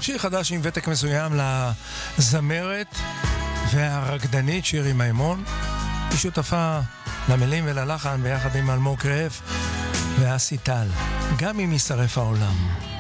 שיר חדש עם ותק מסוים לזמרת והרקדנית שירי מימון. היא שותפה למילים וללחן ביחד עם אלמוג קרב ואסי טל, גם אם יישרף העולם.